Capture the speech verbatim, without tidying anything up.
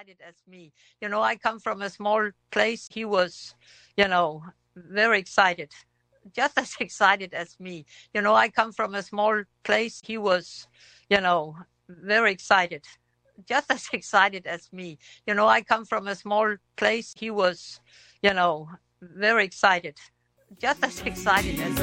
excited as me. You know, I come from a small place. He was, you know, very excited, just as excited as me. You know, I come from a small place. He was, you know, very excited, just as excited as me. You know, I come from a small place. He was, you know, very excited, just as excited as